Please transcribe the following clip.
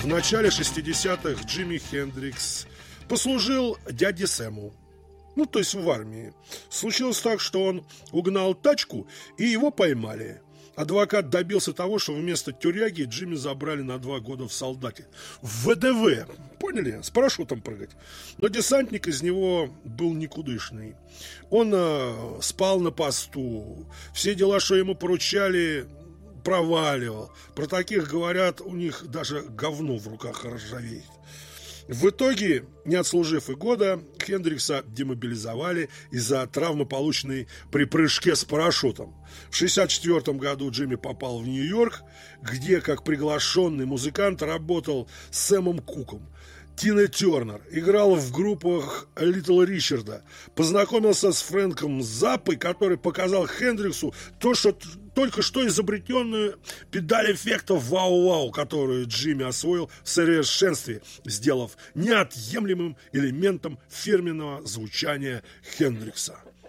В начале 60-х Джимми Хендрикс послужил дяде Сэму. Ну, то есть в армии. Случилось так, что он угнал тачку, и его поймали. Адвокат добился того, что вместо тюряги Джимми забрали на 2 года в солдате. В ВДВ, поняли? С парашютом прыгать. Но десантник из него был никудышный. Он спал на посту. Все дела, что ему поручали, проваливал. Про таких говорят, у них даже говно в руках ржавеет. В итоге, не отслужив и года, Хендрикса демобилизовали из-за травмы, полученной при прыжке с парашютом. В 1964 году Джимми попал в Нью-Йорк, где как приглашенный музыкант работал с Сэмом Куком. Тина Тернер играл в группах Литл Ричарда, познакомился с Фрэнком Заппой, который показал Хендриксу только что изобретенную педаль эффектов «Вау-Вау», которую Джимми освоил в совершенстве, сделав неотъемлемым элементом фирменного звучания Хендрикса.